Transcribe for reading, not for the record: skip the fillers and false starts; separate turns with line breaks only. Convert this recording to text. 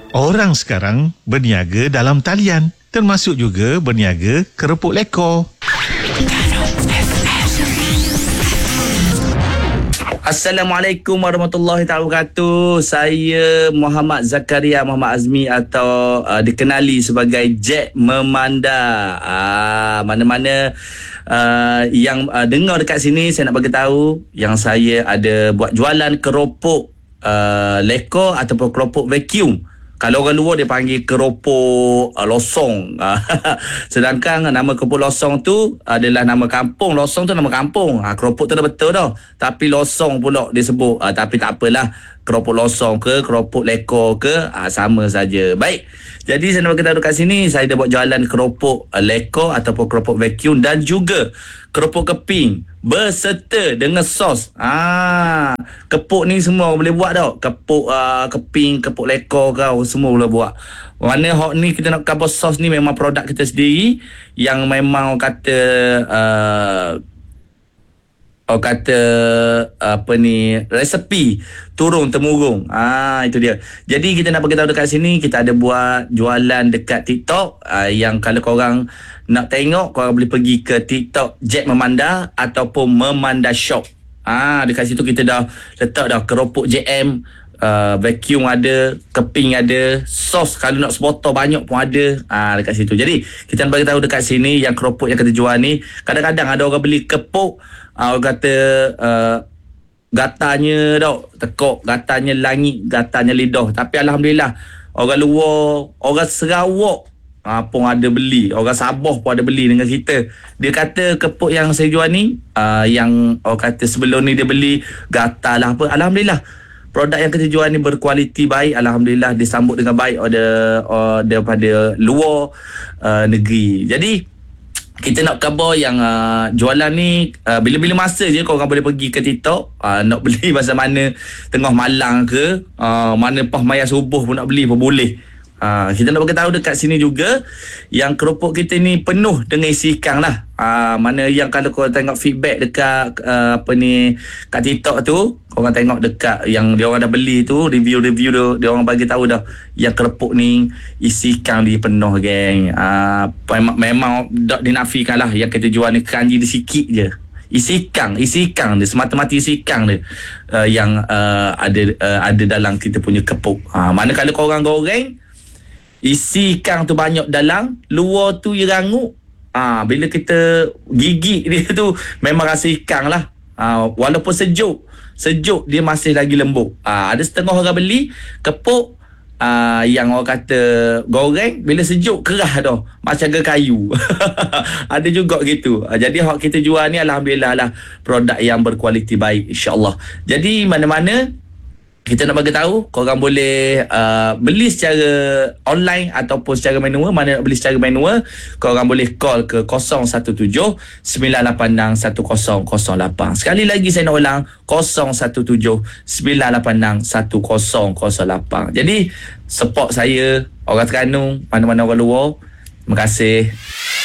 Orang sekarang berniaga dalam talian, termasuk juga berniaga kerupuk lekor.
Assalamualaikum warahmatullahi wabarakatuh. Saya Muhammad Zakaria Muhammad Azmi atau dikenali sebagai Jack Memanda. Mana-mana yang dengar dekat sini, saya nak bagi tahu yang saya ada buat jualan keropok lekor ataupun keropok vacuum. Kalau orang luar dia panggil keropok losong. Sedangkan nama keropok losong tu adalah nama kampung. Losong tu nama kampung. Keropok tu dah betul dah. Tapi losong pula dia sebut. Tapi tak apalah. Keropok losong ke, keropok lekor ke, sama saja. Baik. Jadi saya nak beritahu kat sini, saya dah buat jualan keropok lekor ataupun keropok vacuum dan juga keropok keping berserta dengan sos. Kepuk ni semua boleh buat tau. Kepuk keping, kepuk lekor kau semua boleh buat. Mana hot ni kita nak cover sos ni memang produk kita sendiri yang memang kata resepi turun temurun. Itu dia. Jadi kita nak beritahu dekat sini, kita ada buat jualan dekat TikTok yang kalau korang nak tengok, korang boleh pergi ke TikTok Jack Memanda ataupun Memanda Shop. Dekat situ kita dah letak dah keropok JM, vacuum ada, keping ada, sos kalau nak sebotol banyak pun ada dekat situ. Jadi kita nak bagi tahu dekat sini yang keropok yang kita jual ni, kadang-kadang ada orang beli kepuk, orang kata gatanya tau, tekuk, gatanya langit, gatanya lidah. Tapi alhamdulillah orang luar, orang Sarawak pun ada beli, orang Sabah pun ada beli dengan kita. Dia kata kepuk yang saya jual ni yang orang kata sebelum ni dia beli gatal lah apa, alhamdulillah produk yang kita jual ni berkualiti baik, alhamdulillah disambut dengan baik daripada luar negeri. Jadi kita nak khabar yang jualan ni bila-bila masa je korang boleh pergi ke TikTok, nak beli masa mana, tengah malang ke, mana pas maya subuh pun nak beli pun boleh. Kita nak bagi tahu dekat sini juga yang keropok kita ni penuh dengan isi ikan lah. Mana yang kalau korang tengok feedback dekat kat TikTok tu, korang tengok dekat yang dia orang dah beli tu, review-review tu, dia orang bagi tahu dah yang keropok ni isi ikan dia penuh, geng. Memang tak dinafikan lah yang kita jual ni kanji dia sikit je. Isi ikan dia, semata-mata isi ikan dia yang ada dalam kita punya kepuk. Mana kalau korang goreng, isi ikan tu banyak dalam, luar tu ia rangup. Bila kita gigit dia tu memang rasa ikan lah. Walaupun sejuk dia masih lagi lembut. Ada setengah orang beli kepuk yang orang kata goreng, bila sejuk kerah dah macam ke kayu. Ada juga gitu. Jadi hak kita jual ni alhamdulillah lah produk yang berkualiti baik, insya-Allah. Jadi mana-mana kita nak bagi tahu, korang boleh beli secara online ataupun secara manual. Mana nak beli secara manual, korang boleh call ke 017-986-1008. Sekali lagi saya nak ulang, 017-986-1008. Jadi support saya, orang Terengganu, mana-mana orang luar. Terima kasih.